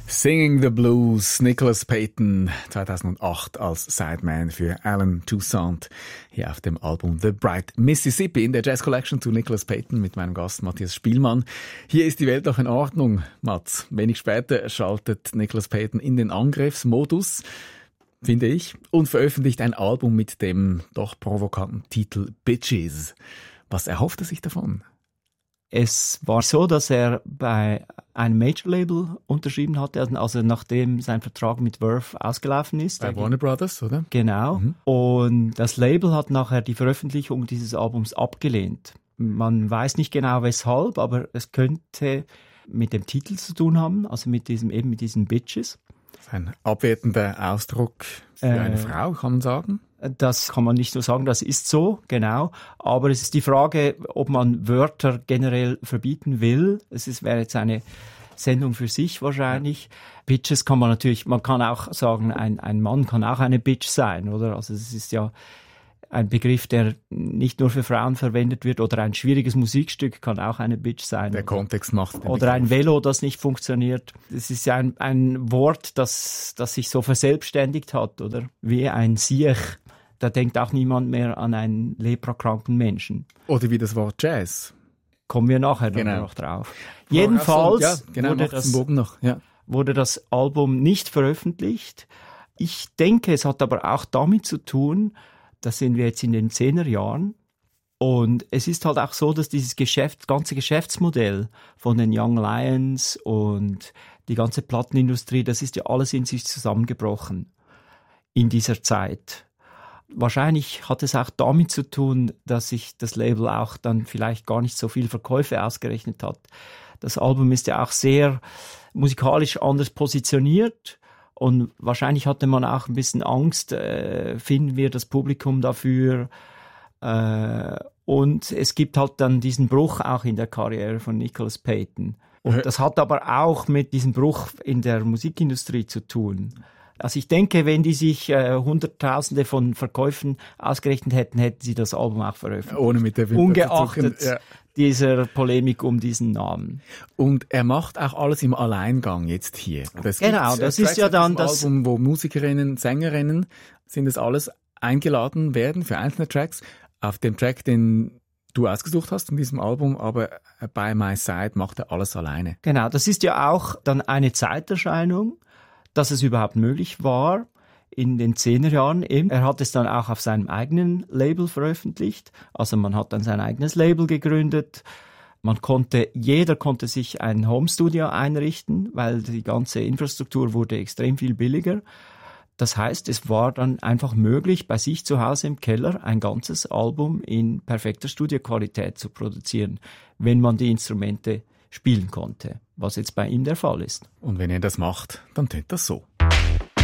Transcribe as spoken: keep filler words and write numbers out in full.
Singing the Blues, Nicholas Payton, zweitausendacht als Sideman für Alan Toussaint, hier auf dem Album The Bright Mississippi in der Jazz Collection zu Nicholas Payton mit meinem Gast Matthias Spielmann. Hier ist die Welt noch in Ordnung, Mats. Wenig später schaltet Nicholas Payton in den Angriffsmodus, finde ich, und veröffentlicht ein Album mit dem doch provokanten Titel Bitches. Was erhofft er sich davon? Es war so, dass er bei einem Major-Label unterschrieben hatte, also nachdem sein Vertrag mit Verve ausgelaufen ist. Bei Warner Brothers, oder? Genau. Mhm. Und das Label hat nachher die Veröffentlichung dieses Albums abgelehnt. Man weiß nicht genau weshalb, aber es könnte mit dem Titel zu tun haben, also mit diesem, eben mit diesen Bitches. Das ist ein abwertender Ausdruck für äh, eine Frau, kann man sagen? Das kann man nicht so sagen, das ist so, genau. Aber es ist die Frage, ob man Wörter generell verbieten will. Es ist, wäre jetzt eine Sendung für sich wahrscheinlich. Bitches kann man natürlich, man kann auch sagen, ein, ein Mann kann auch eine Bitch sein, oder? Also es ist ja ein Begriff, der nicht nur für Frauen verwendet wird, oder ein schwieriges Musikstück kann auch eine Bitch sein. Der Kontext macht den Oder Begriff. Ein Velo, das nicht funktioniert. Es ist ja ein, ein Wort, das, das sich so verselbstständigt hat, oder? Wie ein Siech. Da denkt auch niemand mehr an einen leprakranken Menschen. Oder wie das Wort Jazz. Kommen wir nachher genau. noch drauf. Jedenfalls ja, genau, wurde, das, noch. Ja. wurde das Album nicht veröffentlicht. Ich denke, es hat aber auch damit zu tun, das sind wir jetzt in den Zehnerjahren. Und es ist halt auch so, dass dieses Geschäft, ganze Geschäftsmodell von den Young Lions und die ganze Plattenindustrie, das ist ja alles in sich zusammengebrochen in dieser Zeit. Wahrscheinlich hat es auch damit zu tun, dass sich das Label auch dann vielleicht gar nicht so viel Verkäufe ausgerechnet hat. Das Album ist ja auch sehr musikalisch anders positioniert und wahrscheinlich hatte man auch ein bisschen Angst, äh, finden wir das Publikum dafür. Äh, und es gibt halt dann diesen Bruch auch in der Karriere von Nicholas Payton. Und das hat aber auch mit diesem Bruch in der Musikindustrie zu tun. Also ich denke, wenn die sich äh, Hunderttausende von Verkäufen ausgerechnet hätten, hätten sie das Album auch veröffentlicht. Ohne mit der Wimper Ungeachtet ja. dieser Polemik um diesen Namen. Und er macht auch alles im Alleingang jetzt hier. Das genau, das ist ja dann das Album, wo Musikerinnen, Sängerinnen sind das alles eingeladen werden für einzelne Tracks. Auf dem Track, den du ausgesucht hast in diesem Album, aber By My Side macht er alles alleine. Genau, das ist ja auch dann eine Zeiterscheinung, dass es überhaupt möglich war in den Zehnerjahren eben. Er hat es dann auch auf seinem eigenen Label veröffentlicht. Also man hat dann sein eigenes Label gegründet. Man konnte, jeder konnte sich ein Homestudio einrichten, weil die ganze Infrastruktur wurde extrem viel billiger. Das heißt, es war dann einfach möglich, bei sich zu Hause im Keller ein ganzes Album in perfekter Studioqualität zu produzieren, wenn man die Instrumente spielen konnte, was jetzt bei ihm der Fall ist. Und wenn er das macht, dann tönt das so.